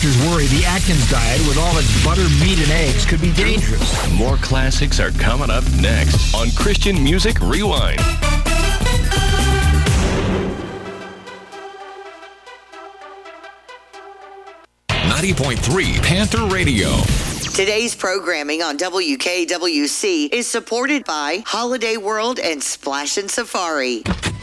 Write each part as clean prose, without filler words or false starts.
doctors worry the Atkins diet with all its butter, meat, and eggs could be dangerous. More classics are coming up next on Christian Music Rewind. .3 Panther Radio. Today's programming on WKWC is supported by Holiday World and Splash and Safari.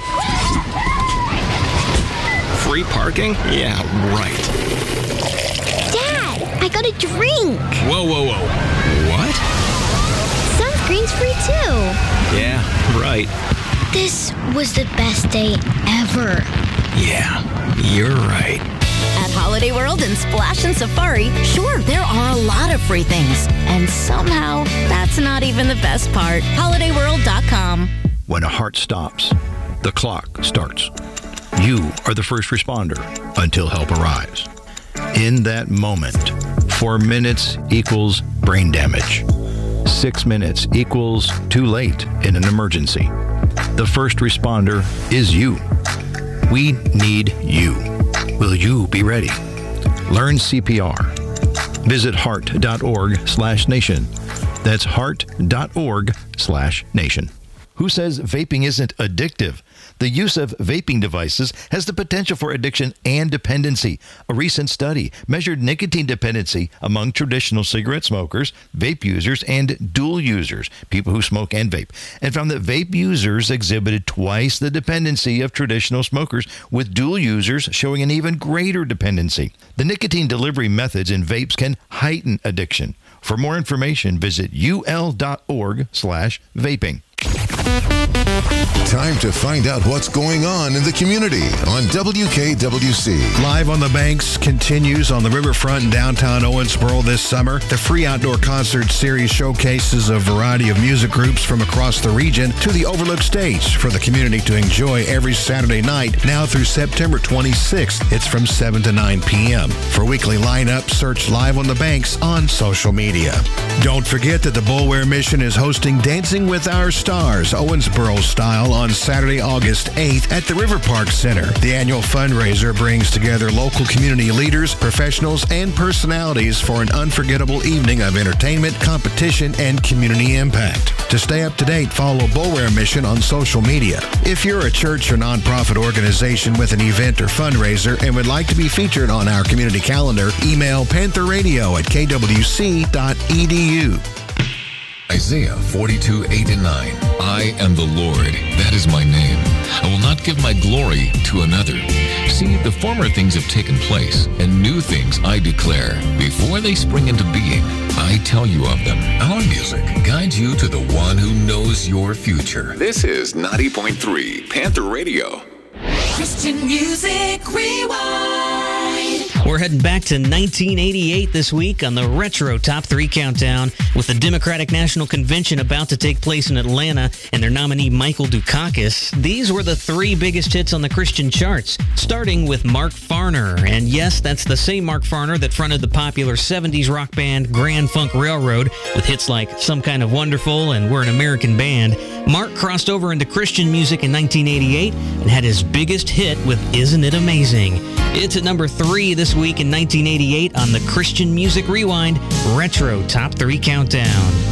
Free parking? Yeah, right. Dad, I got a drink. Whoa. What? Sunscreen's free too. Yeah, right. This was the best day ever. Yeah, you're right. At Holiday World and Splash and Safari, sure, there are a lot of free things. And somehow, that's not even the best part. HolidayWorld.com. When a heart stops, the clock starts. You are the first responder until help arrives. In that moment, 4 minutes equals brain damage. 6 minutes equals too late in an emergency. The first responder is you. We need you. Will you be ready? Learn CPR. Visit heart.org/nation. That's heart.org/nation. Who says vaping isn't addictive? The use of vaping devices has the potential for addiction and dependency. A recent study measured nicotine dependency among traditional cigarette smokers, vape users, and dual users, people who smoke and vape, and found that vape users exhibited twice the dependency of traditional smokers, with dual users showing an even greater dependency. The nicotine delivery methods in vapes can heighten addiction. For more information, visit ul.org/vaping. Time to find out what's going on in the community on WKWC. Live on the Banks continues on the riverfront in downtown Owensboro this summer. The free outdoor concert series showcases a variety of music groups from across the region to the Overlook Stage for the community to enjoy every Saturday night now through September 26th. It's from 7 to 9 p.m. For weekly lineup, search Live on the Banks on social media. Don't forget that the Bulware Mission is hosting Dancing with Our Stars, Owensboro style, on Saturday, August 8th at the River Park Center. The annual fundraiser brings together local community leaders, professionals, and personalities for an unforgettable evening of entertainment, competition, and community impact. To stay up to date, follow Bulware Mission on social media. If you're a church or nonprofit organization with an event or fundraiser and would like to be featured on our community calendar, email pantherradio@kwc.edu. Isaiah 42:8-9. I am the Lord, that is my name. I will not give my glory to another. See, the former things have taken place, and new things I declare. Before they spring into being, I tell you of them. Our music guides you to the one who knows your future. This is 90.3 Panther Radio. Christian Music Rewind. We're heading back to 1988 this week on the Retro Top 3 Countdown, with the Democratic National Convention about to take place in Atlanta and their nominee Michael Dukakis. These were the 3 biggest hits on the Christian charts, starting with Mark Farner. And yes, that's the same Mark Farner that fronted the popular 70s rock band Grand Funk Railroad with hits like Some Kind of Wonderful and We're an American Band. Mark crossed over into Christian music in 1988 and had his biggest hit with Isn't It Amazing? It's at number 3 this week in 1988 on the Christian Music Rewind Retro Top 3 Countdown.